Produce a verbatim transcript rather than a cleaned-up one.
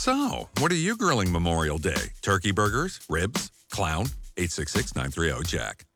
So, what are you grilling Memorial Day? Turkey burgers? Ribs? Clown? eight six six, nine three zero, Jack.